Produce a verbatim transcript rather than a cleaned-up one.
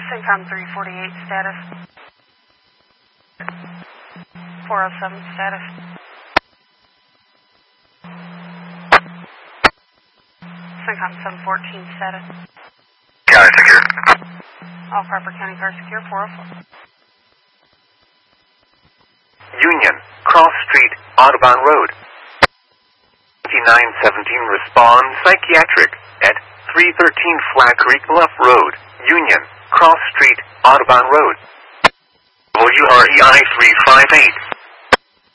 Syncom three forty-eight status. four oh seven status. Syncom seven fourteen status. County secure. All proper county cars secure, four oh four. Union, Cross Street, Audubon Road. nine seventeen respond psychiatric at three thirteen Flat Creek Bluff Road, Union, Cross Street, Audubon Road. W R E I three five eight.